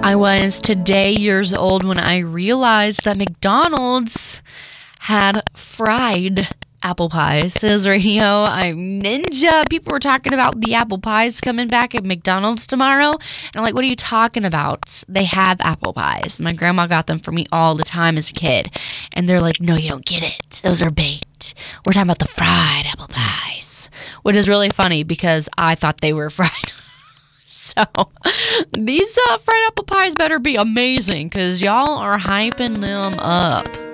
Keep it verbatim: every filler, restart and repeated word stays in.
I was today years old when I realized that McDonald's had fried apple pies. Says radio, I'm ninja. People were talking about the apple pies coming back at McDonald's tomorrow. And I'm like, what are you talking about? They have apple pies. My grandma got them for me all the time as a kid. And they're like, no, you don't get it. Those are baked. We're talking about the fried apple pies. Which is really funny because I thought they were fried. So, these uh, fried apple pies better be amazing because y'all are hyping them up.